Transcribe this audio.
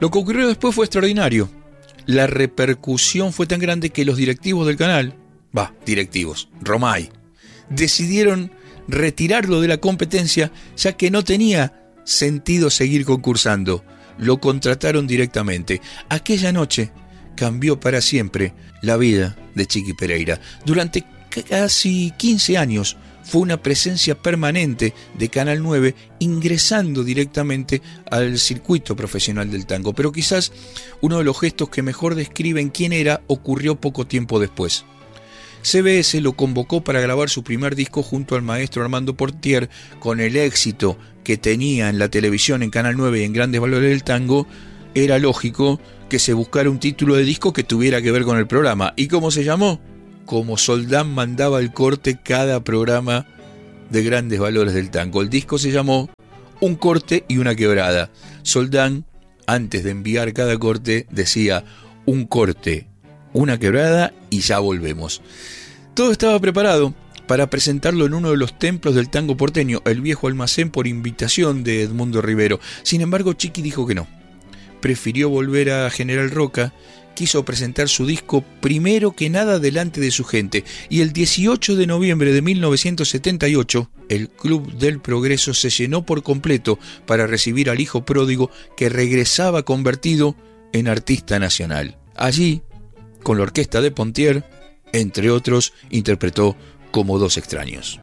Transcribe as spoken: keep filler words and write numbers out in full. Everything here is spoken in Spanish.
Lo que ocurrió después fue extraordinario. La repercusión fue tan grande que los directivos del canal, va, directivos, Romay, decidieron retirarlo de la competencia, ya que no tenía sentido seguir concursando. Lo contrataron directamente. Aquella noche cambió para siempre la vida de Chiqui Pereira. Durante casi quince años fue una presencia permanente de Canal nueve, ingresando directamente al circuito profesional del tango. Pero quizás uno de los gestos que mejor describen quién era ocurrió poco tiempo después. C B S lo convocó para grabar su primer disco junto al maestro Armando Portier. Con el éxito que tenía en la televisión, en Canal nueve y en Grandes Valores del Tango, era lógico que se buscara un título de disco que tuviera que ver con el programa. ¿Y cómo se llamó? Como Soldán mandaba el corte cada programa de Grandes Valores del Tango. El disco se llamó Un corte y una quebrada. Soldán, antes de enviar cada corte, decía un corte, una quebrada y ya volvemos. Todo estaba preparado para presentarlo en uno de los templos del tango porteño, el Viejo Almacén, por invitación de Edmundo Rivero. Sin embargo, Chiqui dijo que no. Prefirió volver a General Roca. Quiso presentar su disco primero que nada delante de su gente, y el dieciocho de noviembre de mil novecientos setenta y ocho el Club del Progreso se llenó por completo para recibir al hijo pródigo que regresaba convertido en artista nacional. Allí, con la orquesta de Pontier, entre otros, interpretó Como dos extraños.